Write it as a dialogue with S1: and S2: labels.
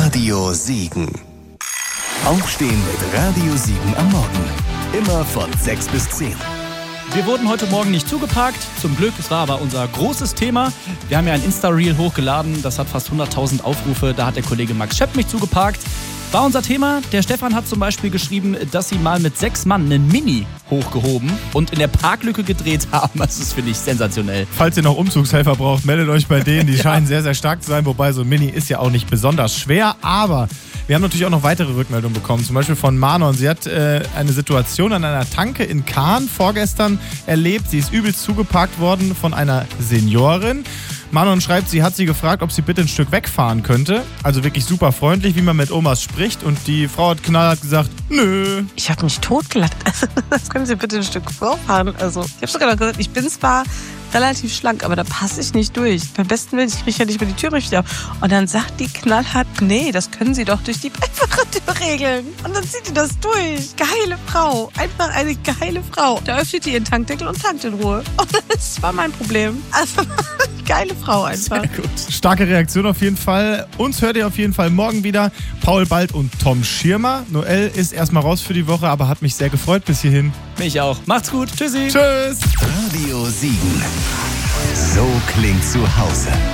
S1: Radio Siegen. Aufstehen mit Radio Siegen am Morgen. Immer von 6 bis 10.
S2: Wir wurden heute Morgen nicht zugeparkt, zum Glück. Es war aber unser großes Thema. Wir haben ja ein Insta-Reel hochgeladen, das hat fast 100.000 Aufrufe. Da hat der Kollege Max Schepp mich zugeparkt. War unser Thema. Der Stefan hat zum Beispiel geschrieben, dass sie mal mit 6 Mann einen Mini hochgehoben und in der Parklücke gedreht haben. Das ist, finde ich, sensationell.
S3: Falls ihr noch Umzugshelfer braucht, meldet euch bei denen. Die scheinen sehr, sehr stark zu sein. Wobei so ein Mini ist ja auch nicht besonders schwer. Aber wir haben natürlich auch noch weitere Rückmeldungen bekommen. Zum Beispiel von Manon. Sie hat eine Situation an einer Tanke in Kahn vorgestern erlebt. Sie ist übelst zugeparkt worden von einer Seniorin. Manon schreibt, sie hat sie gefragt, ob sie bitte ein Stück wegfahren könnte. Also wirklich super freundlich, wie man mit Omas spricht. Und die Frau hat knallhart gesagt, nö.
S4: Ich habe mich totgelacht. Also, das können Sie bitte ein Stück vorfahren. Also, ich habe sogar noch gesagt, ich bin zwar relativ schlank, aber da passe ich nicht durch. Beim besten Willen, ich kriege ja nicht mehr die Tür richtig auf. Und dann sagt die knallhart, nee, das können Sie doch durch die Beifahrertür regeln. Und dann zieht die das durch. Geile Frau. Einfach eine geile Frau. Da öffnet die ihren Tankdeckel und tankt in Ruhe. Und das war mein Problem. Also, geile Frau einfach.
S3: Sehr gut. Starke Reaktion auf jeden Fall. Uns hört ihr auf jeden Fall morgen wieder. Paul Bald und Tom Schirmer. Noel ist erstmal raus für die Woche, aber hat mich sehr gefreut bis hierhin.
S2: Mich auch. Macht's gut. Tschüssi.
S3: Tschüss.
S1: Radio Siegen. So klingt zu Hause.